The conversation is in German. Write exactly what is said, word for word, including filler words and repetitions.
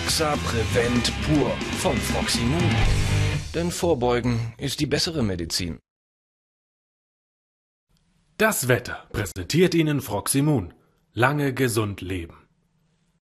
Foxa Prevent Pur von Froximum. Denn Vorbeugen ist die bessere Medizin. Das Wetter präsentiert Ihnen Froximum. Lange gesund leben.